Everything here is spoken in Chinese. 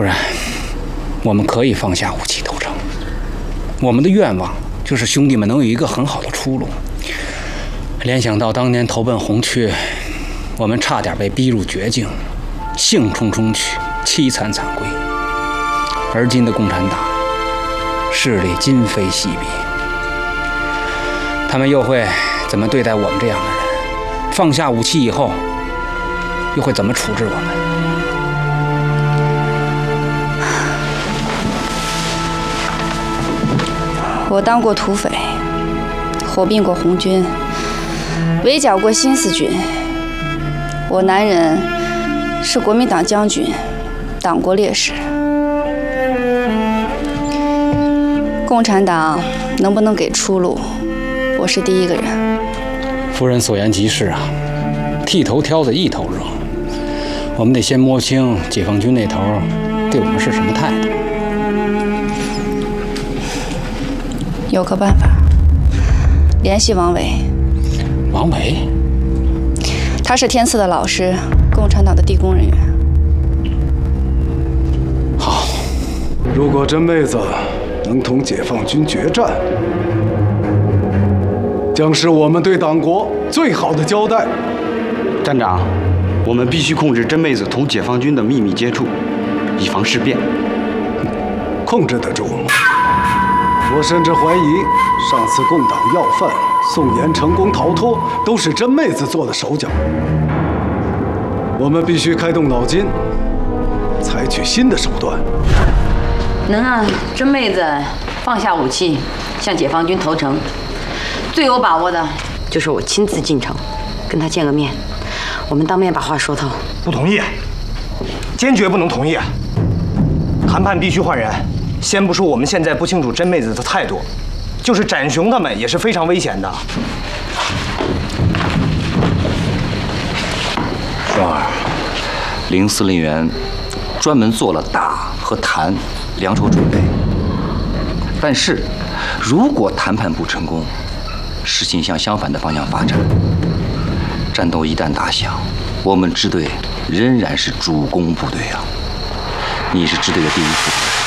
夫人，我们可以放下武器投诚。我们的愿望就是兄弟们能有一个很好的出路。联想到当年投奔红雀，我们差点被逼入绝境，兴冲冲去，凄惨惨归。而今的共产党势力今非昔比，他们又会怎么对待我们这样的人？放下武器以后，又会怎么处置我们？ 我当过土匪，火并过红军，围剿过新四军。我男人是国民党将军，挡过烈士。共产党能不能给出路，我是第一个人。 夫人所言极是啊，剃头挑子一头热。我们得先摸清解放军那头对我们是什么态度。 有个办法，联系王伟。 王伟？ 他是天赐的老师，共产党的地宫人员。 好， 如果真妹子能同解放军决战，将是我们对党国最好的交代。 站长，我们必须控制真妹子同解放军的秘密接触，以防事变。 控制得住。我甚至怀疑，上次共党要犯宋岩成功逃脱，都是真妹子做的手脚。我们必须开动脑筋，采取新的手段， 能让真妹子放下武器，向解放军投诚。最有把握的就是我亲自进城，跟她见个面，我们当面把话说透。 不同意，坚决不能同意。谈判必须换人。先不说我们现在不清楚真妹子的态度，就是展雄他们也是非常危险的。 双儿，林司令员专门做了打和谈两手准备。但是，如果谈判不成功，事情向相反的方向发展，战斗一旦打响，我们支队仍然是主攻部队啊！你是支队的第一副。